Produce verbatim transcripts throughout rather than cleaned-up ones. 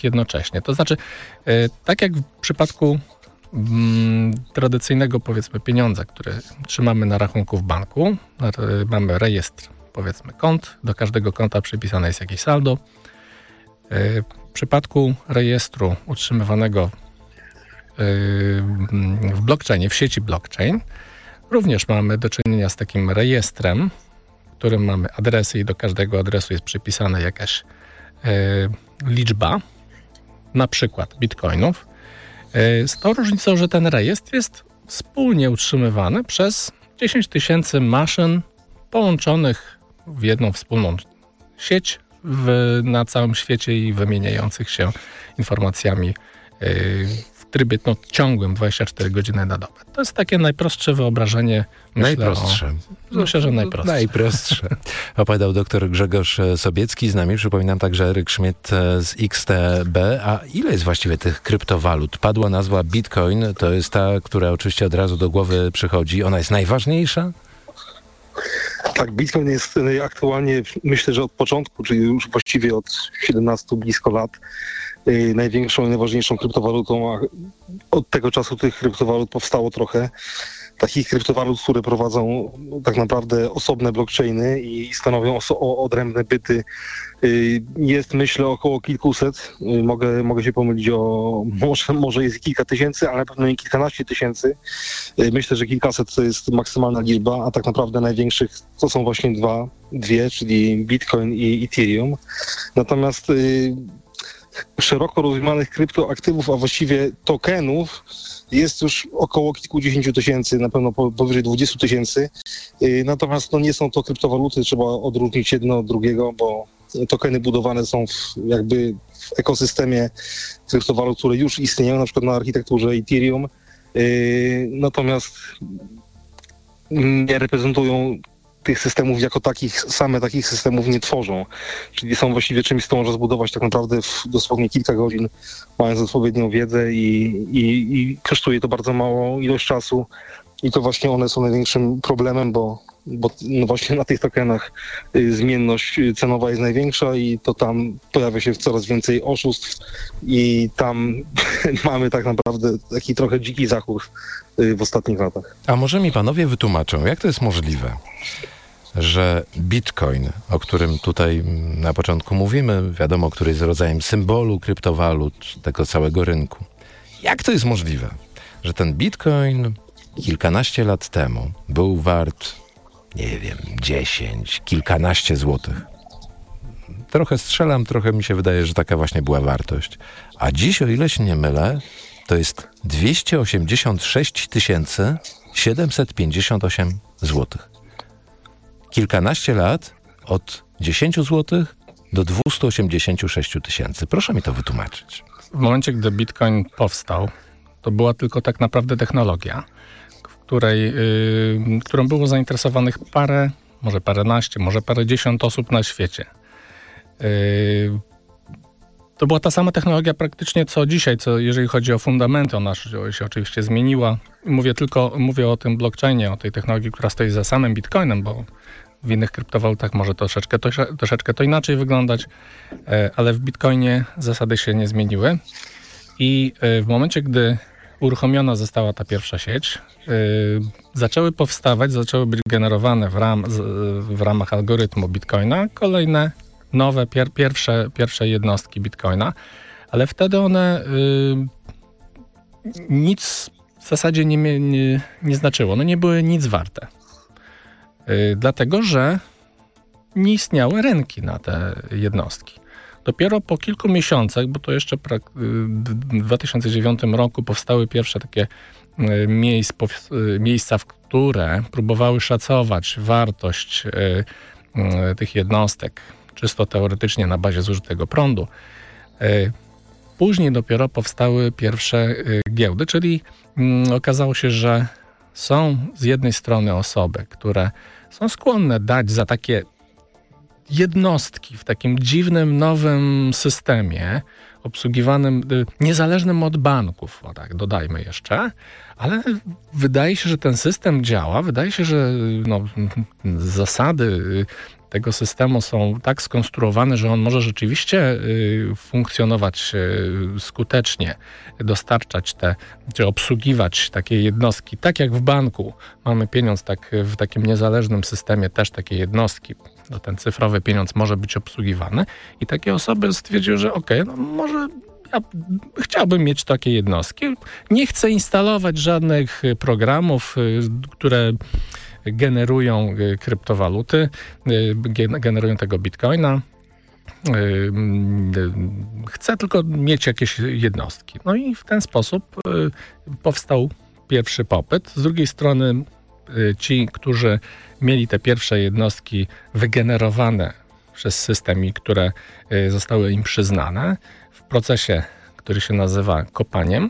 jednocześnie. To znaczy, tak jak w przypadku mm, tradycyjnego, powiedzmy, pieniądza, które trzymamy na rachunku w banku, mamy rejestr, powiedzmy, kont, do każdego konta przypisane jest jakieś saldo. W przypadku rejestru utrzymywanego w blockchainie, w sieci blockchain, również mamy do czynienia z takim rejestrem, w którym mamy adresy i do każdego adresu jest przypisana jakaś liczba, na przykład bitcoinów, z tą różnicą, że ten rejestr jest wspólnie utrzymywany przez dziesięć tysięcy maszyn połączonych w jedną wspólną sieć w, na całym świecie i wymieniających się informacjami yy, w trybie no, ciągłym dwadzieścia cztery godziny na dobę. To jest takie najprostsze wyobrażenie. Myślę, najprostsze. O, myślę, że najprostsze. Najprostsze. Opowiadał dr Grzegorz Sobiecki z nami. Przypominam także Eryk Schmidt z X T B. A ile jest właściwie tych kryptowalut? Padła nazwa Bitcoin. To jest ta, która oczywiście od razu do głowy przychodzi. Ona jest najważniejsza? Tak, Bitcoin jest aktualnie, myślę, że od początku, czyli już właściwie od siedemnastu blisko lat, yy, największą i najważniejszą kryptowalutą, a od tego czasu tych kryptowalut powstało trochę. Takich kryptowalut, które prowadzą tak naprawdę osobne blockchainy i stanowią oso- odrębne byty, yy, jest, myślę, około kilkuset. Yy, mogę, mogę się pomylić o, może, może jest kilka tysięcy, ale na pewno nie kilkanaście tysięcy. Yy, myślę, że kilkaset to jest maksymalna liczba, a tak naprawdę największych to są właśnie dwa, dwie, czyli Bitcoin i Ethereum. Natomiast yy, szeroko rozumianych kryptoaktywów, a właściwie tokenów, jest już około kilkudziesięciu tysięcy, na pewno powyżej dwudziestu tysięcy. Natomiast no, nie są to kryptowaluty, trzeba odróżnić jedno od drugiego, bo tokeny budowane są w, jakby w ekosystemie kryptowalut, które już istnieją, na przykład na architekturze Ethereum. Natomiast nie reprezentują tych systemów jako takich, same takich systemów nie tworzą. Czyli są właściwie czymś, co można zbudować tak naprawdę w dosłownie kilka godzin, mając odpowiednią wiedzę i, i, i kosztuje to bardzo małą ilość czasu. I to właśnie one są największym problemem, bo, bo no właśnie na tych tokenach y, zmienność cenowa jest największa i to tam pojawia się coraz więcej oszustw i tam mamy tak naprawdę taki trochę dziki zachód y, w ostatnich latach. A może mi panowie wytłumaczą, jak to jest możliwe, że Bitcoin, o którym tutaj na początku mówimy, wiadomo, który jest rodzajem symbolu kryptowalut, tego całego rynku. Jak to jest możliwe, że ten Bitcoin kilkanaście lat temu był wart, nie wiem, dziesięć, kilkanaście złotych? Trochę strzelam, trochę mi się wydaje, że taka właśnie była wartość. A dziś, o ile się nie mylę, to jest dwieście osiemdziesiąt sześć tysięcy siedemset pięćdziesiąt osiem złotych. Kilkanaście lat od dziesięć złotych do dwieście osiemdziesiąt sześć tysięcy. Proszę mi to wytłumaczyć. W momencie, gdy Bitcoin powstał, to była tylko tak naprawdę technologia, w której, yy, którą było zainteresowanych parę, może paręnaście, może parędziesiąt osób na świecie. Yy, to była ta sama technologia praktycznie co dzisiaj, co jeżeli chodzi o fundamenty, ona się oczywiście zmieniła. Mówię tylko, mówię o tym blockchainie, o tej technologii, która stoi za samym Bitcoinem, bo w innych kryptowalutach może troszeczkę to, troszeczkę to inaczej wyglądać, ale w Bitcoinie zasady się nie zmieniły. I w momencie, gdy uruchomiona została ta pierwsza sieć, zaczęły powstawać, zaczęły być generowane w, ram, w ramach algorytmu Bitcoina kolejne nowe, pier, pierwsze, pierwsze jednostki Bitcoina, ale wtedy one y, nic w zasadzie nie, nie, nie znaczyło. No nie były nic warte. Y, dlatego, że nie istniały rynki na te jednostki. Dopiero po kilku miesiącach, bo to jeszcze pra, y, w dwa tysiące dziewiątym roku powstały pierwsze takie y, miejsc, po, y, miejsca, w które próbowały szacować wartość y, y, tych jednostek, czysto teoretycznie na bazie zużytego prądu. Później dopiero powstały pierwsze giełdy, czyli okazało się, że są z jednej strony osoby, które są skłonne dać za takie jednostki w takim dziwnym, nowym systemie obsługiwanym, niezależnym od banków, o tak, dodajmy jeszcze, ale wydaje się, że ten system działa, wydaje się, że no, zasady tego systemu są tak skonstruowane, że on może rzeczywiście y, funkcjonować y, skutecznie, dostarczać te, czy obsługiwać takie jednostki, tak jak w banku mamy pieniądz, tak w takim niezależnym systemie też takie jednostki, no ten cyfrowy pieniądz może być obsługiwany i takie osoby stwierdziły, że okej, okay, no może ja chciałbym mieć takie jednostki. Nie chcę instalować żadnych programów, które generują kryptowaluty, generują tego bitcoina. Chcę tylko mieć jakieś jednostki. No i w ten sposób powstał pierwszy popyt. Z drugiej strony ci, którzy mieli te pierwsze jednostki wygenerowane przez system i które zostały im przyznane w procesie, który się nazywa kopaniem,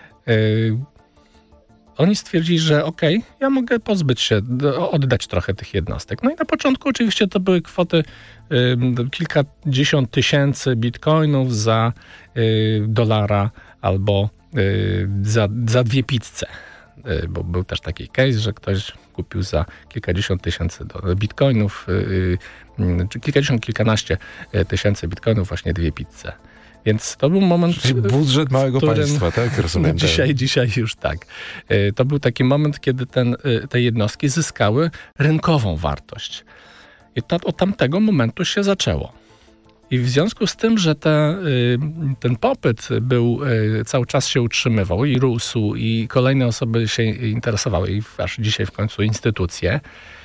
oni stwierdzili, że okej, okay, ja mogę pozbyć się, oddać trochę tych jednostek. No i na początku oczywiście to były kwoty y, kilkadziesiąt tysięcy bitcoinów za y, dolara albo y, za, za dwie pizze. Y, bo był też taki case, że ktoś kupił za kilkadziesiąt tysięcy bitcoinów, y, y, czy kilkadziesiąt, kilkanaście tysięcy bitcoinów właśnie dwie pizze. Więc to był moment... Czyli budżet małego państwa, tak? Rozumiem. Dzisiaj, dzisiaj już tak. To był taki moment, kiedy ten, te jednostki zyskały rynkową wartość. I to, od tamtego momentu się zaczęło. I w związku z tym, że te, ten popyt był, cały czas się utrzymywał i rósł i kolejne osoby się interesowały i aż dzisiaj w końcu instytucje,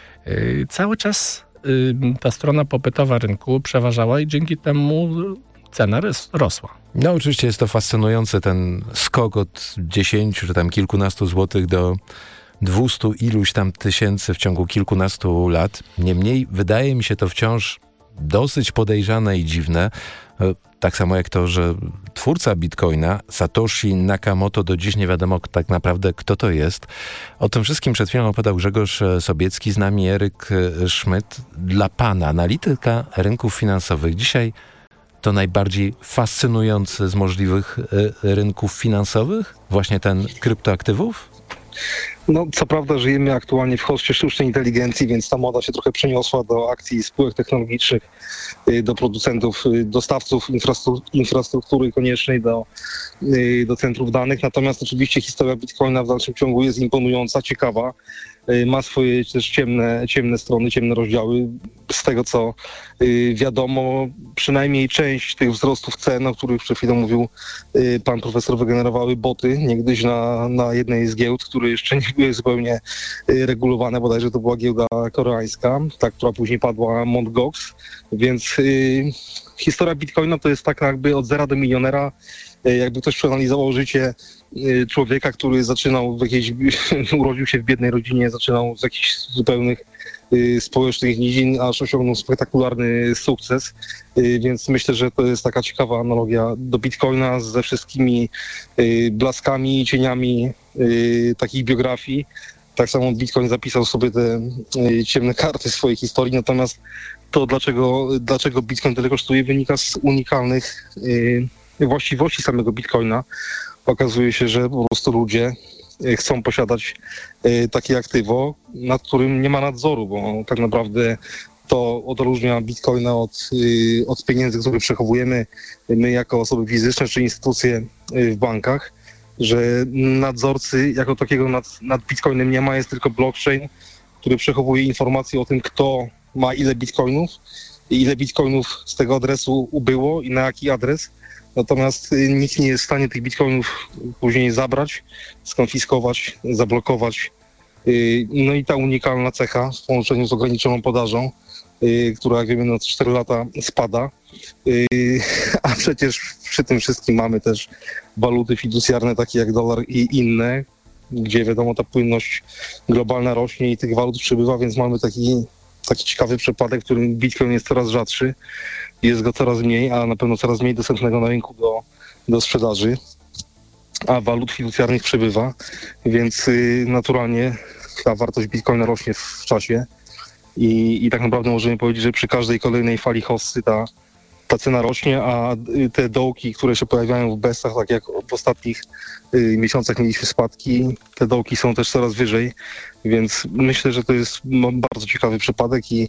cały czas ta strona popytowa rynku przeważała i dzięki temu cena rosła. No oczywiście jest to fascynujące, ten skok od dziesięciu czy tam kilkunastu złotych do dwustu iluś tam tysięcy w ciągu kilkunastu lat. Niemniej wydaje mi się to wciąż dosyć podejrzane i dziwne. Tak samo jak to, że twórca Bitcoina, Satoshi Nakamoto, do dziś nie wiadomo tak naprawdę, kto to jest. O tym wszystkim przed chwilą opowiadał Grzegorz Sobiecki, z nami Eryk Szmyt. Dla pana, analityka rynków finansowych, dzisiaj to najbardziej fascynujący z możliwych y, rynków finansowych? Właśnie ten kryptoaktywów? No, co prawda żyjemy aktualnie w hoście sztucznej inteligencji, więc ta moda się trochę przeniosła do akcji spółek technologicznych, do producentów, dostawców infrastruktury koniecznej do, do centrów danych. Natomiast oczywiście historia Bitcoina w dalszym ciągu jest imponująca, ciekawa. Ma swoje też ciemne, ciemne strony, ciemne rozdziały. Z tego, co wiadomo, przynajmniej część tych wzrostów cen, o których przed chwilą mówił pan profesor, wygenerowały boty niegdyś na, na jednej z giełd, które jeszcze nie były zupełnie regulowane. Bodajże to była giełda koreańska, ta, która później padła Mt. Gox. Więc y, historia Bitcoina to jest tak jakby od zera do milionera. Jakby ktoś przeanalizował życie człowieka, który zaczynał w jakiejś, urodził się w biednej rodzinie, zaczynał z jakichś zupełnych y, społecznych nizin, aż osiągnął spektakularny sukces. Y, więc myślę, że to jest taka ciekawa analogia do Bitcoina ze wszystkimi y, blaskami i cieniami y, takich biografii. Tak samo Bitcoin zapisał sobie te y, ciemne karty swojej historii, natomiast to, dlaczego, dlaczego Bitcoin tyle kosztuje, wynika z unikalnych y, właściwości samego Bitcoina. Okazuje się, że po prostu ludzie chcą posiadać takie aktywo, nad którym nie ma nadzoru, bo tak naprawdę to odróżnia Bitcoina od, od pieniędzy, które przechowujemy my jako osoby fizyczne czy instytucje w bankach, że nadzorcy jako takiego nad, nad Bitcoinem nie ma, jest tylko blockchain, który przechowuje informacje o tym, kto ma ile Bitcoinów, ile Bitcoinów z tego adresu ubyło i na jaki adres. Natomiast nikt nie jest w stanie tych bitcoinów później zabrać, skonfiskować, zablokować. No i ta unikalna cecha w połączeniu z ograniczoną podażą, która jak wiemy na cztery lata spada. A przecież przy tym wszystkim mamy też waluty fiducjarne takie jak dolar i inne, gdzie wiadomo ta płynność globalna rośnie i tych walut przybywa, więc mamy taki, taki ciekawy przypadek, w którym bitcoin jest coraz rzadszy. Jest go coraz mniej, a na pewno coraz mniej dostępnego na rynku do, do sprzedaży, a walut fiducjarnych przybywa, więc y, naturalnie ta wartość Bitcoina rośnie w czasie i, i tak naprawdę możemy powiedzieć, że przy każdej kolejnej fali hossy ta, ta cena rośnie, a y, te dołki, które się pojawiają w bestach, tak jak w ostatnich y, miesiącach mieliśmy spadki, te dołki są też coraz wyżej, więc myślę, że to jest bardzo ciekawy przypadek i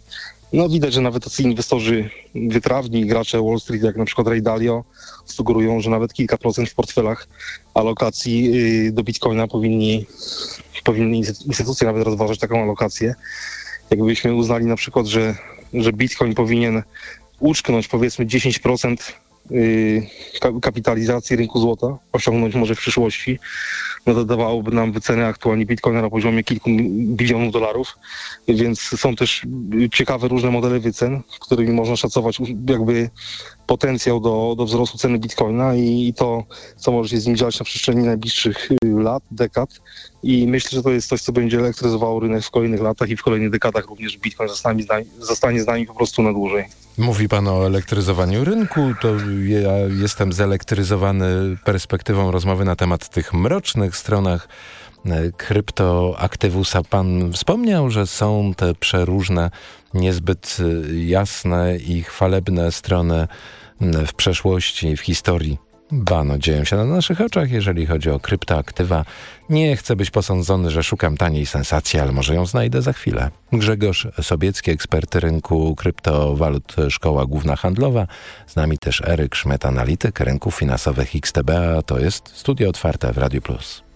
No widać, że nawet tacy inwestorzy wytrawni, gracze Wall Street, jak na przykład Ray Dalio, sugerują, że nawet kilka procent w portfelach alokacji do Bitcoina powinni, powinny instytucje nawet rozważać taką alokację. Jakbyśmy uznali na przykład, że, że Bitcoin powinien uczknąć powiedzmy dziesięć procent kapitalizacji rynku złota, osiągnąć może w przyszłości, no to dawałoby nam wycenę aktualnie Bitcoina na poziomie kilku bilionów dolarów, więc są też ciekawe różne modele wycen, którymi można szacować jakby potencjał do, do wzrostu ceny Bitcoina i, i to, co może się z nim dziać na przestrzeni najbliższych lat, dekad. I myślę, że to jest coś, co będzie elektryzowało rynek w kolejnych latach i w kolejnych dekadach również Bitcoin zostanie z nami, zostanie z nami po prostu na dłużej. Mówi pan o elektryzowaniu rynku, to ja jestem zelektryzowany perspektywą rozmowy na temat tych mrocznych stronach kryptoaktyvusa. Pan wspomniał, że są te przeróżne, niezbyt jasne i chwalebne strony w przeszłości, w historii. Ba, no dzieją się na naszych oczach, jeżeli chodzi o kryptoaktywa. Nie chcę być posądzony, że szukam taniej sensacji, ale może ją znajdę za chwilę. Grzegorz Sobiecki, ekspert rynku kryptowalut, Szkoła Główna Handlowa. Z nami też Eryk Szmet, analityk rynków finansowych X T B, a to jest Studio Otwarte w Radiu Plus.